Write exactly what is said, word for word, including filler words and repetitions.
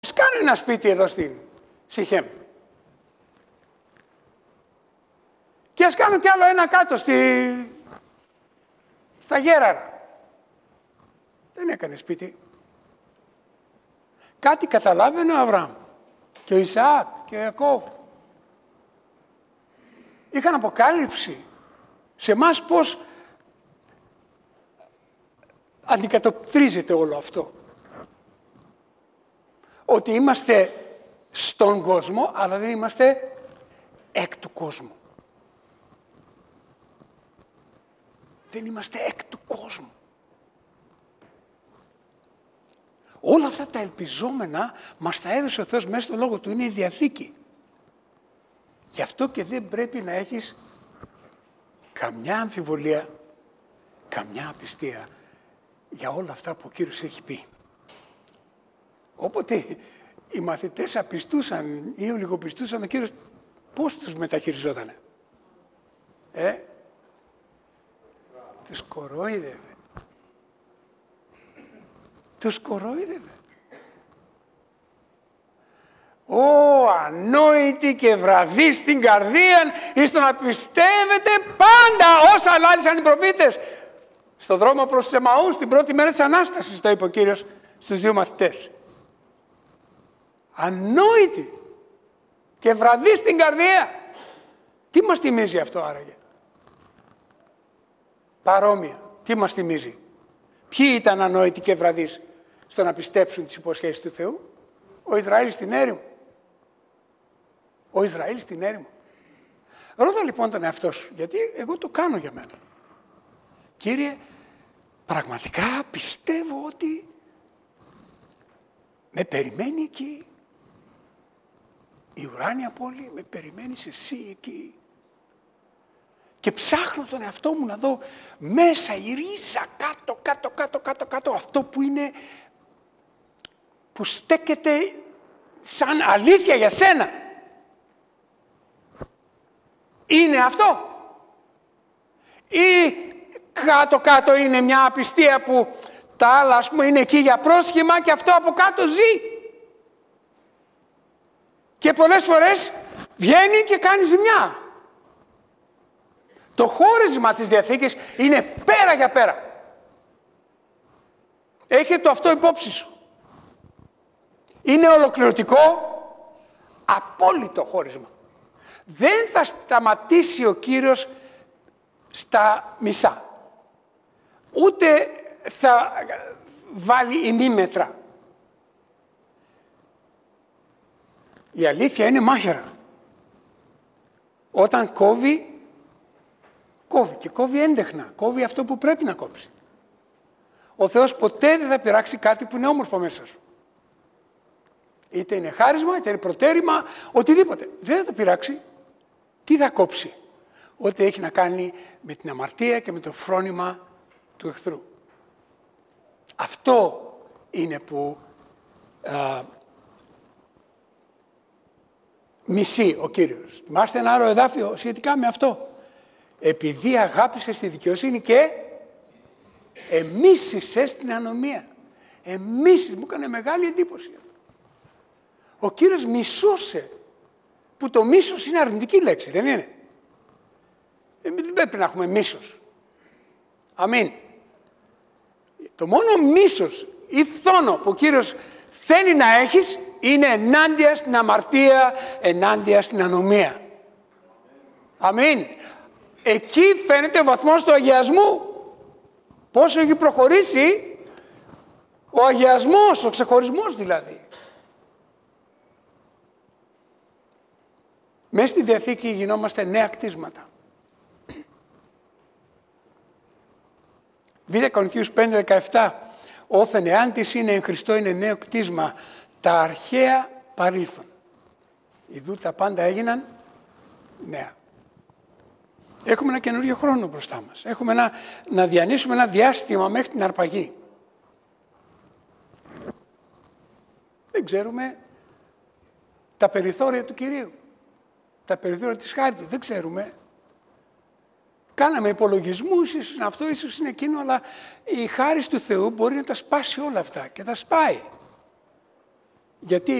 Κάνω ένα σπίτι εδώ στην Σιχέμ. Και ας κάνω κι άλλο ένα κάτω στη... στα Γέραρα. Δεν έκανε σπίτι. Κάτι καταλάβαινε ο Αβραάμ και ο Ισαάκ και ο Ιακώβ. Είχαν αποκάλυψη σε εμάς πώς αντικατοπτρίζεται όλο αυτό. Ότι είμαστε στον κόσμο, αλλά δεν είμαστε εκ του κόσμου. Δεν είμαστε εκ του κόσμου. Όλα αυτά τα ελπιζόμενα μας τα έδωσε ο Θεός μέσα στο Λόγο Του. Είναι η Διαθήκη. Γι' αυτό και δεν πρέπει να έχεις καμιά αμφιβολία, καμιά απιστία για όλα αυτά που ο Κύριος έχει πει. Όποτε οι μαθητές απιστούσαν ή ολιγοπιστούσαν, ο Κύριος πώς τους μεταχειριζότανε. Ε, τους κορόιδευε. Τους κορόιδευε. Ω, ανόητοι και βραδείς στην καρδία, εις το να πιστεύετε πάντα όσα λάλησαν οι προφήτες. Στο δρόμο προς τους Εμαούς, την πρώτη μέρα της Ανάστασης, το είπε ο Κύριος στους δύο μαθητές. Ανόητοι και βραδείς στην καρδία. Τι μας θυμίζει αυτό άραγε? Παρόμοια. Τι μας θυμίζει? Ποιοι ήταν ανόητοι και βραδείς στο να πιστέψουν τις υποσχέσεις του Θεού? Ο Ισραήλ στην έρημο. Ο Ισραήλ στην έρημο. Ρώτα λοιπόν τον εαυτό σου, γιατί εγώ το κάνω για μένα. Κύριε, πραγματικά πιστεύω ότι με περιμένει εκεί η ουράνια πόλη, με περιμένεις εσύ εκεί. Και ψάχνω τον εαυτό μου να δω μέσα η ρίζα, κάτω, κάτω, κάτω, κάτω, κάτω, αυτό που είναι, που στέκεται σαν αλήθεια για σένα. Είναι αυτό? Ή κάτω-κάτω είναι μια απιστία που τα άλλα, ας πούμε, είναι εκεί για πρόσχημα και αυτό από κάτω ζει. Και πολλές φορές βγαίνει και κάνει ζημιά. Το χώρισμα της Διαθήκης είναι πέρα για πέρα. Έχε το αυτό υπόψη σου. Είναι ολοκληρωτικό, απόλυτο χώρισμα. Δεν θα σταματήσει ο Κύριος στα μισά. Ούτε θα βάλει ημίμετρα. Η αλήθεια είναι μάχαιρα. Όταν κόβει, κόβει και κόβει έντεχνα. Κόβει αυτό που πρέπει να κόψει. Ο Θεός ποτέ δεν θα πειράξει κάτι που είναι όμορφο μέσα σου. Είτε είναι χάρισμα, είτε είναι προτέρημα, οτιδήποτε. Δεν θα το πειράξει. Τι θα κόψει? Ό,τι έχει να κάνει με την αμαρτία και με το φρόνημα του εχθρού. Αυτό είναι που α, μισεί ο Κύριος. Θυμάστε ένα άλλο εδάφιο σχετικά με αυτό. Επειδή αγάπησες τη δικαιοσύνη και εμίσησες την ανομία. Εμίσης, μου έκανε μεγάλη εντύπωση. Ο Κύριος μισούσε, που το μίσος είναι αρνητική λέξη, δεν είναι? Εμείς δεν πρέπει να έχουμε μίσος. Αμήν. Το μόνο μίσος ή φθόνο που ο Κύριος θέλει να έχεις είναι ενάντια στην αμαρτία, ενάντια στην ανομία. Αμήν. Εκεί φαίνεται ο βαθμός του αγιασμού. Πόσο έχει προχωρήσει ο αγιασμός, ο ξεχωρισμός δηλαδή. Μέσα στη Διαθήκη γινόμαστε νέα κτίσματα. Β' Κορινθίους πέντε δεκαεπτά. Όθεν εάν της είναι εν Χριστώ είναι νέο κτίσμα, τα αρχαία παρήλθον. Ιδού τα πάντα έγιναν νέα. Έχουμε ένα καινούριο χρόνο μπροστά μας. Έχουμε ένα, να διανύσουμε ένα διάστημα μέχρι την αρπαγή. Δεν ξέρουμε τα περιθώρια του Κυρίου. Τα περιθώρια της χάρης του. Δεν ξέρουμε. Κάναμε υπολογισμούς, ίσως είναι αυτό, ίσως είναι εκείνο, αλλά η χάρις του Θεού μπορεί να τα σπάσει όλα αυτά και τα σπάει. Γιατί